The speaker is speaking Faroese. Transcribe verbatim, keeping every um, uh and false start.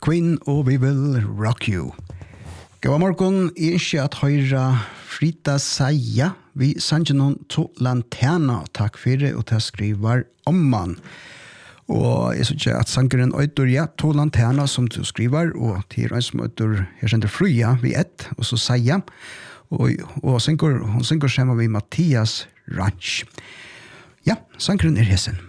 Queen og We Will Rock You. God morgon, jeg ønsker at høyre Frida Saia, vi sender noen to lanterna, takk for det, og til skriver omman. Og jeg synes ikke at sangeren øyder, ja, to lanterna som du skriver, og til en som øyder, jeg kjente Frya, vi ett, og så Saia, og, og synger, hun synger sammen med Mathias Ranch. Ja, sangeren er hesen.